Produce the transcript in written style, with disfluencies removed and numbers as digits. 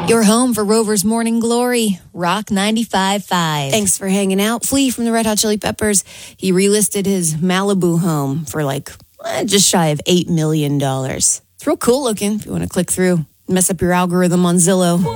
Your home for Rover's Morning Glory, Rock 95.5. Thanks for hanging out. Flea from the Red Hot Chili Peppers. He relisted his Malibu home for just shy of $8 million. It's real cool looking if you want to click through, mess up your algorithm on Zillow.